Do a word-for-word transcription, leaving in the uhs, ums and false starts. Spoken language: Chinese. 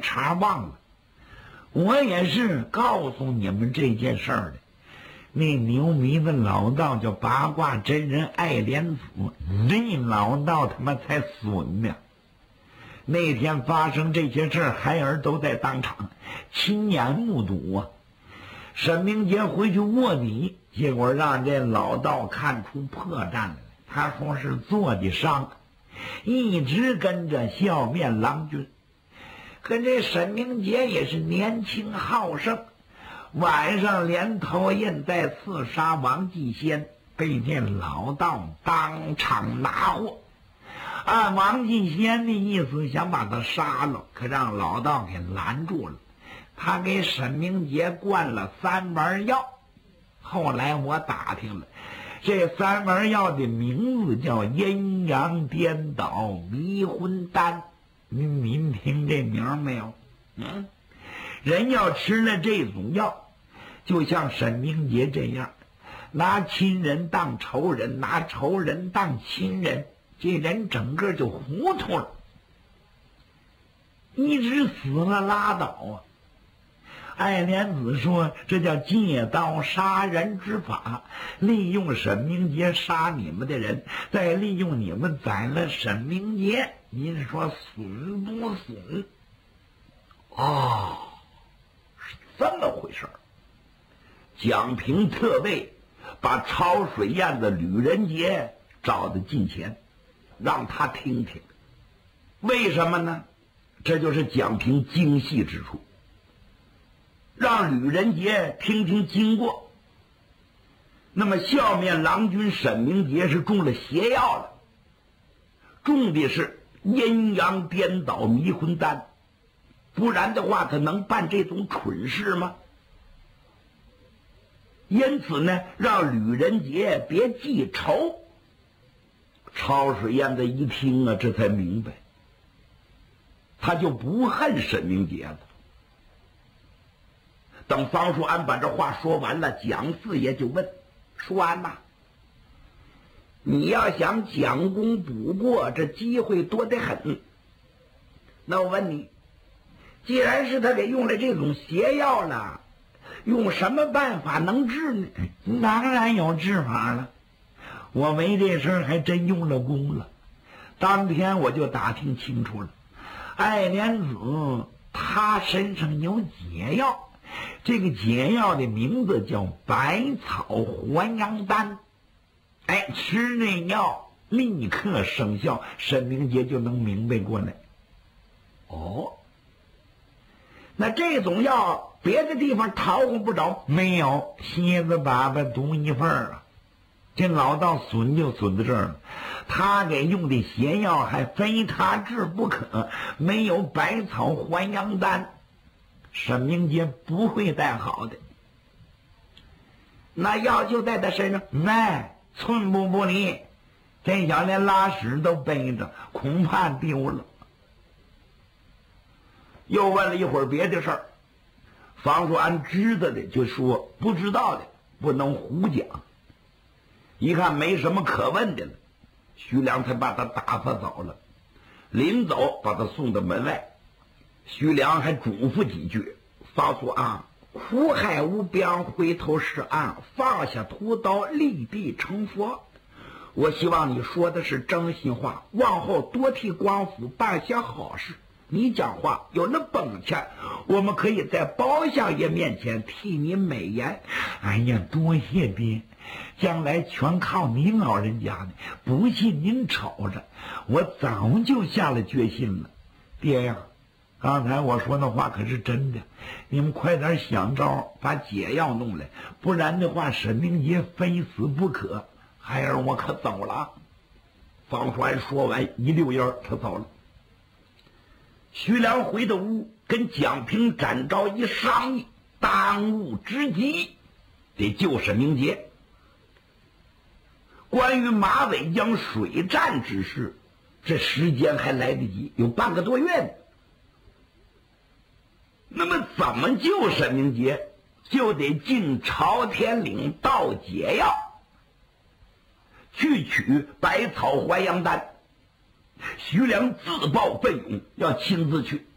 茬忘了。我也是告诉你们这件事儿的。那牛迷的老道叫八卦真人爱莲子，那老道他妈才损呢。那天发生这些事儿，孩儿都在当场亲眼目睹啊。沈明杰回去卧底，结果让这老道看出破绽来了。他说是做的伤，一直跟着笑面郎君。可这沈明杰也是年轻好胜，晚上连头印再刺杀王继先，被这老道当场拿获。按王继先的意思想把他杀了，可让老道给拦住了。他给沈明杰灌了三丸药，后来我打听了，这三丸药的名字叫阴阳颠倒迷魂丹。您您听这名没有？嗯，人要吃了这种药，就像沈明杰这样，拿亲人当仇人，拿仇人当亲人，这人整个就糊涂了，一直死了拉倒啊。爱莲子说这叫借刀杀人之法，利用沈明杰杀你们的人，再利用你们宰了沈明杰，您说损不损？哦，是这么回事儿。蒋平特备把抄水燕子吕仁杰找到近前，让他听听。为什么呢？这就是蒋平精细之处。让吕仁杰听听经过。那么笑面郎君沈明杰是中了邪药了，中的是阴阳颠倒迷魂丹，不然的话他能办这种蠢事吗？因此呢，让吕仁杰别记仇。抄水燕子一听啊，这才明白，他就不恨沈明杰了。等方叔安把这话说完了，蒋四爷就问：叔安呐，你要想蒋公补过，这机会多得很。那我问你，既然是他给用了这种邪药了，用什么办法能治呢？当然有治法了，我为这事儿还真用了功了。当天我就打听清楚了，爱莲子她身上有解药，这个解药的名字叫百草还阳丹。哎，吃那药立刻生效，沈明杰就能明白过来。哦，那这种药别的地方讨呼不着？没有，蝎子粑粑独一份啊。这老道损就损到这儿了，他给用的邪药还非他治不可，没有百草还阳丹，沈明杰不会带好的。那药就在他身上，哎，寸步不离。这小连拉屎都背着，恐怕丢了。又问了一会儿别的事儿，方叔安知道的就说，不知道的不能胡讲。一看没什么可问的了，徐良才把他打发走了。临走把他送到门外，徐良还嘱咐几句：方叔安，苦海无边，回头是岸，放下屠刀，立地成佛。我希望你说的是真心话，往后多替官府办些好事。你讲话有那本钱，我们可以在包相爷面前替你美言。哎呀，多谢爹，将来全靠您老人家呢，不信您瞅着，我早就下了决心了。爹呀，刚才我说的话可是真的，你们快点想招把解药弄来，不然的话沈明杰非死不可。孩儿我可走了。方川说完一溜烟他走了。徐良回到屋，跟蒋平、展昭一商议，当务之急得救沈明杰。关于马尾江水战之事，这时间还来得及，有半个多月呢。那么怎么救沈明杰，就得进朝天岭盗解药，去取百草还阳丹。徐良自报奋勇，要亲自去。